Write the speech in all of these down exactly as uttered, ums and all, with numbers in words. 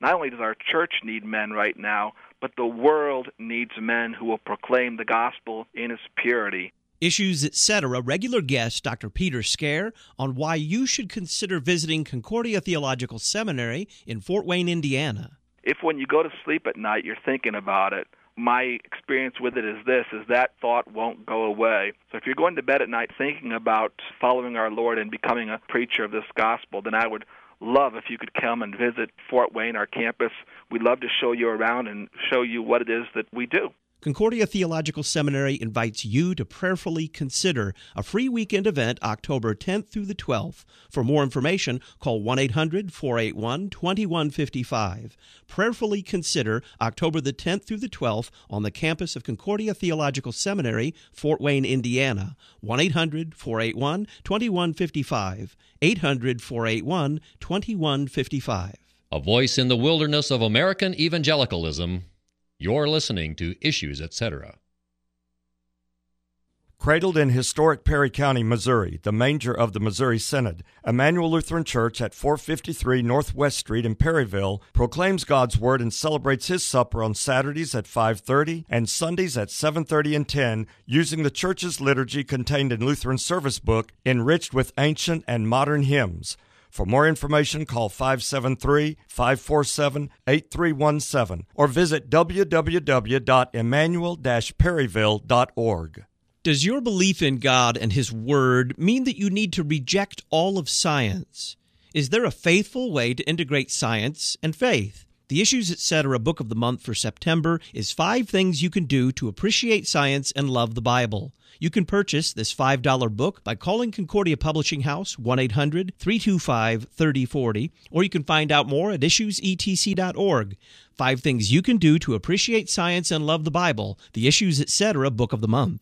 not only does our church need men right now, but the world needs men who will proclaim the gospel in its purity. Issues, et cetera. Regular guest Doctor Peter Scare on why you should consider visiting Concordia Theological Seminary in Fort Wayne, Indiana. If when you go to sleep at night you're thinking about it, my experience with it is this, is that thought won't go away. So if you're going to bed at night thinking about following our Lord and becoming a preacher of this gospel, then I would love if you could come and visit Fort Wayne, our campus. We'd love to show you around and show you what it is that we do. Concordia Theological Seminary invites you to prayerfully consider a free weekend event October tenth through the twelfth. For more information, call one eight hundred, four eight one, two one five five. Prayerfully consider October the tenth through the twelfth on the campus of Concordia Theological Seminary, Fort Wayne, Indiana. one eight hundred, four eight one, two one five five. eight hundred, four eight one, two one five five. A voice in the wilderness of American evangelicalism. You're listening to Issues, et cetera. Cradled in historic Perry County, Missouri, the manger of the Missouri Synod, Emmanuel Lutheran Church at four fifty-three Northwest Street in Perryville proclaims God's Word and celebrates His supper on Saturdays at five thirty and Sundays at seven thirty and ten, using the church's liturgy contained in Lutheran Service Book, enriched with ancient and modern hymns. For more information, call five seven three, five four seven, eight three one seven or visit w w w dot emmanuel dash perryville dot org. Does your belief in God and His Word mean that you need to reject all of science? Is there a faithful way to integrate science and faith? The Issues, et cetera. Book of the month for September is Five Things You Can Do to Appreciate Science and Love the Bible. You can purchase this five dollar book by calling Concordia Publishing House, one eight hundred, three two five, three oh four oh, or you can find out more at issues e t c dot org. Five Things You Can Do to Appreciate Science and Love the Bible, the Issues, et cetera. Book of the month.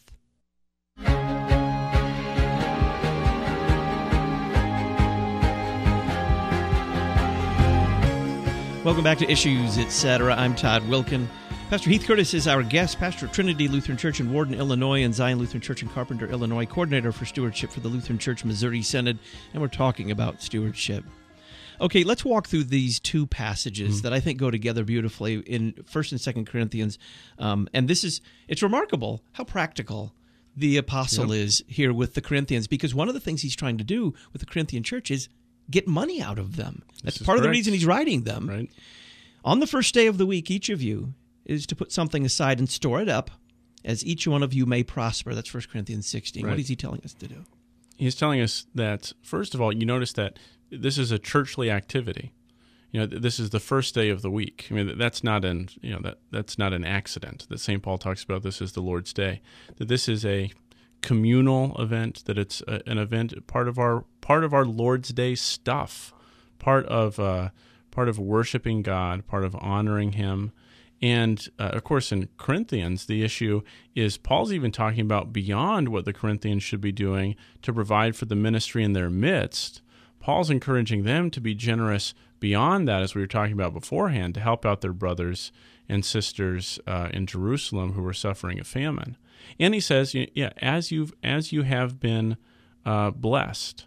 Welcome back to Issues, et cetera. I'm Todd Wilkin. Pastor Heath Curtis is our guest, pastor of Trinity Lutheran Church in Warden, Illinois, and Zion Lutheran Church in Carpenter, Illinois, coordinator for stewardship for the Lutheran Church Missouri Synod, and we're talking about stewardship. Okay, let's walk through these two passages mm. that I think go together beautifully in First and Second Corinthians, um, and this is, it's remarkable how practical the apostle yep. is here with the Corinthians, because one of the things he's trying to do with the Corinthian church is get money out of them. That's part correct. of the reason he's writing them. Right. On the first day of the week, each of you is to put something aside and store it up, as each one of you may prosper. That's First Corinthians sixteen. Right. What is he telling us to do? He's telling us that, first of all, you notice that this is a churchly activity. You know, this is the first day of the week. I mean, that's not an you know that that's not an accident. That Saint Paul talks about this as the Lord's Day. That this is a communal event. That it's a, an event part of our part of our Lord's Day stuff. Part of uh, part of worshiping God. Part of honoring Him. And, uh, of course, in Corinthians, the issue is Paul's even talking about beyond what the Corinthians should be doing to provide for the ministry in their midst. Paul's encouraging them to be generous beyond that, as we were talking about beforehand, to help out their brothers and sisters uh, in Jerusalem who were suffering a famine. And he says, yeah, as you've as you have been uh, blessed.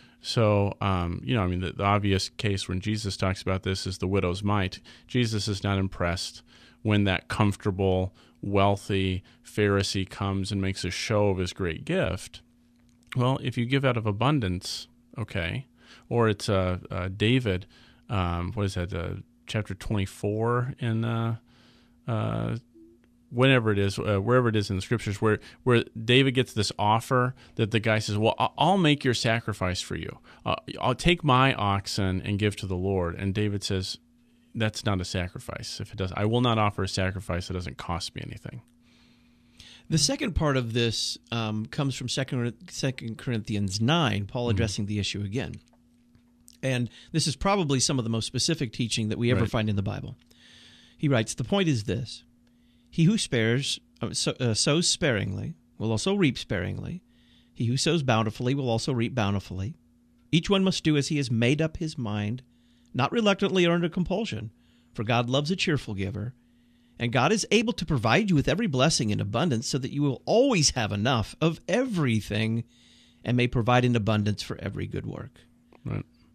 So, um, you know, I mean, the, the obvious case when Jesus talks about this is the widow's mite. Jesus is not impressed when that comfortable, wealthy Pharisee comes and makes a show of his great gift. Well, if you give out of abundance, okay. Or it's uh, uh, David, um, what is that, uh, chapter twenty-four in uh, uh, whenever it is, uh, wherever it is in the scriptures, where, where David gets this offer that the guy says, well, I'll make your sacrifice for you. Uh, I'll take my oxen and give to the Lord. And David says, that's not a sacrifice. If it does, I will not offer a sacrifice that doesn't cost me anything. The second part of this um, comes from Second Corinthians nine, Paul addressing mm-hmm. the issue again. And this is probably some of the most specific teaching that we ever right. find in the Bible. He writes, the point is this: he who spares uh, so, uh, sows sparingly will also reap sparingly. He who sows bountifully will also reap bountifully. Each one must do as he has made up his mind, not reluctantly or under compulsion, for God loves a cheerful giver. And God is able to provide you with every blessing in abundance so that you will always have enough of everything and may provide in abundance for every good work. Right.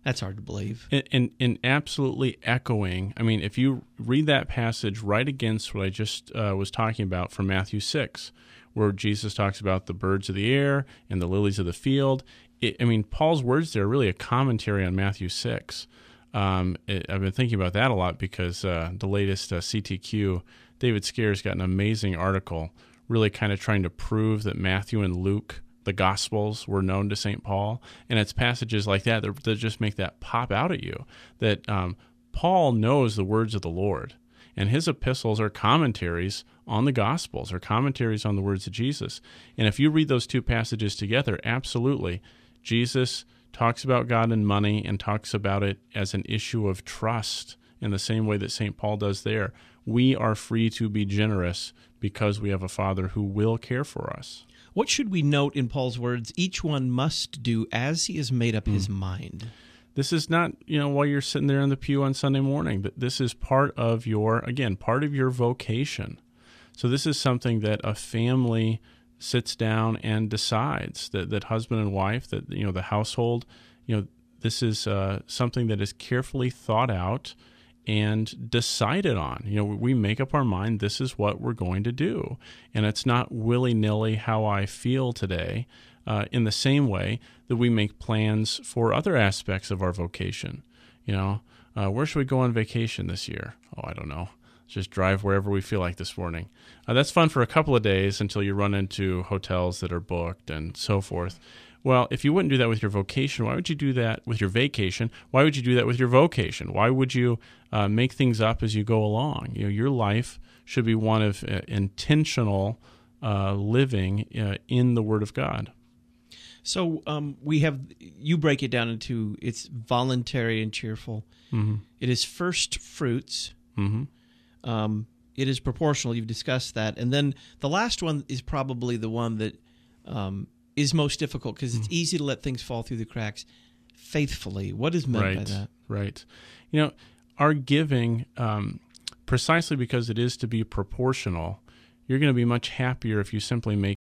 That's hard to believe. And, and, and absolutely echoing. I mean, if you read that passage right against what I just uh, was talking about from Matthew six, where Jesus talks about the birds of the air and the lilies of the field, it, I mean, Paul's words there are really a commentary on Matthew six. Um, it, I've been thinking about that a lot because uh, the latest uh, C T Q, David Scare's got an amazing article really kind of trying to prove that Matthew and Luke, the Gospels, were known to Saint Paul. And it's passages like that that, that just make that pop out at you, that um, Paul knows the words of the Lord. And his epistles are commentaries on the Gospels, or commentaries on the words of Jesus. And if you read those two passages together, absolutely, Jesus talks about God and money and talks about it as an issue of trust in the same way that Saint Paul does there. We are free to be generous because we have a Father who will care for us. What should we note in Paul's words? Each one must do as he has made up mm. his mind. This is not, you know, while you're sitting there in the pew on Sunday morning, but this is part of your, again, part of your vocation. So this is something that a family sits down and decides, that, that husband and wife, that, you know, the household, you know, this is uh, something that is carefully thought out and decided on. You know, we make up our mind, this is what we're going to do. And it's not willy-nilly how I feel today, uh, in the same way that we make plans for other aspects of our vocation. You know, uh, where should we go on vacation this year? Oh, I don't know. Let's just drive wherever we feel like this morning. Uh, that's fun for a couple of days until you run into hotels that are booked and so forth. Well, if you wouldn't do that with your vocation, why would you do that with your vacation? Why would you do that with your vocation? Why would you uh, make things up as you go along? You know, your life should be one of uh, intentional uh, living uh, in the Word of God. So um, we have, you break it down into, it's voluntary and cheerful. Mm-hmm. It is first fruits. Mm-hmm. Um, it is proportional. You've discussed that. And then the last one is probably the one that um, is most difficult because it's mm. easy to let things fall through the cracks. Faithfully. What is meant right, by that? Right. You know, our giving, um, precisely because it is to be proportional, you're going to be much happier if you simply make